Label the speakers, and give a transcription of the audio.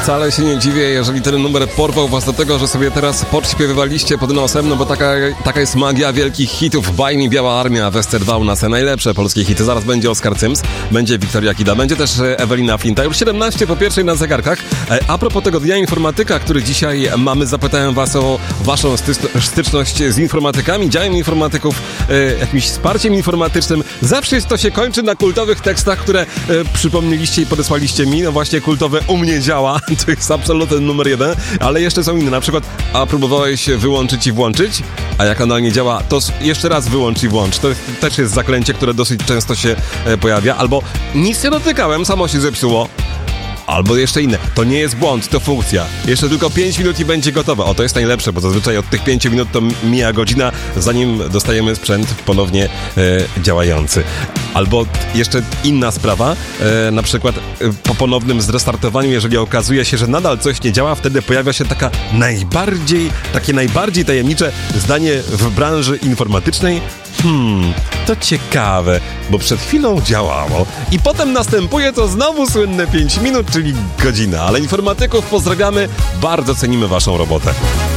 Speaker 1: Wcale się nie dziwię, jeżeli ten numer porwał was do tego, że sobie teraz podśpiewywaliście pod nosem, no bo taka jest magia wielkich hitów. Bajmi Biała Armia, Westerwałna, najlepsze polskie hity. Zaraz będzie Oskar Cyms, będzie Wiktoria Kida, będzie też Ewelina Flinta. Już 17 po pierwszej na zegarkach. A propos tego Dnia Informatyka, który dzisiaj mamy, zapytałem was o waszą styczność z informatykami, działem informatyków, jakimś wsparciem informatycznym. Zawsze to się kończy na kultowych tekstach, które przypomnieliście i podesłaliście mi. No właśnie kultowe U mnie działa, to jest absolutny numer 1, ale jeszcze są inne, na przykład a próbowałeś wyłączyć i włączyć, a jak ona nie działa, to jeszcze raz wyłącz i włącz. To też jest zaklęcie, które dosyć często się pojawia, albo nic nie dotykałem, samo się zepsuło. Albo jeszcze inne. To nie jest błąd, to funkcja. Jeszcze tylko 5 minut i będzie gotowe. O, to jest najlepsze, bo zazwyczaj od tych 5 minut to mija godzina, zanim dostajemy sprzęt ponownie działający. Albo jeszcze inna sprawa, na przykład po ponownym zrestartowaniu, jeżeli okazuje się, że nadal coś nie działa, wtedy pojawia się takie najbardziej tajemnicze zdanie w branży informatycznej. To ciekawe, bo przed chwilą działało i potem następuje to znowu słynne 5 minut, czyli godzina. Ale informatyków pozdrawiamy, bardzo cenimy waszą robotę.